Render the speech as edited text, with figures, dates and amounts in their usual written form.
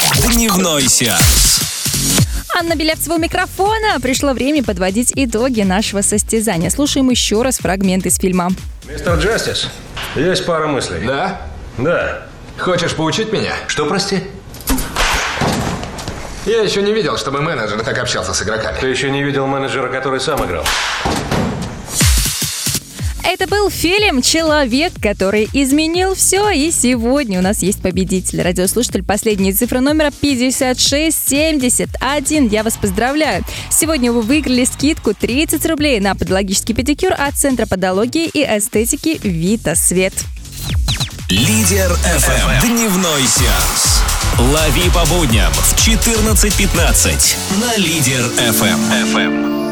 Дневной сеанс. Анна Белявцева у микрофона. Пришло время подводить итоги нашего состязания. Слушаем еще раз фрагмент из фильма. Мистер Джастис, есть пара мыслей. Да? Да. Хочешь поучить меня? Что, прости? Я еще не видел, чтобы менеджер так общался с игроками. Ты еще не видел менеджера, который сам играл? Это был фильм «Человек, который изменил все». И сегодня у нас есть победитель. Радиослушатель последней цифры номера 5671. Я вас поздравляю. Сегодня вы выиграли скидку 30 рублей на подологический педикюр от Центра подологии и эстетики Вита Свет. Лидер FM. Дневной сеанс. Лови по будням в 14:15 на Лидер FM.